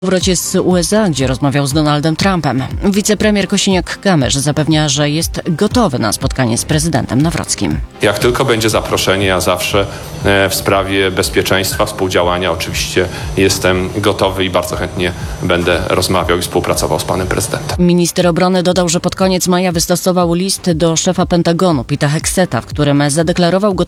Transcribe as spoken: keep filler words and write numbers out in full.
W powrocie z U S A, gdzie rozmawiał z Donaldem Trumpem, wicepremier Kosiniak-Kamysz zapewnia, że jest gotowy na spotkanie z prezydentem Nawrockim. Jak tylko będzie zaproszenie, ja zawsze w sprawie bezpieczeństwa, współdziałania oczywiście jestem gotowy i bardzo chętnie będę rozmawiał i współpracował z panem prezydentem. Minister obrony dodał, że pod koniec maja wystosował list do szefa Pentagonu Pita Hegseta, w którym zadeklarował gotowość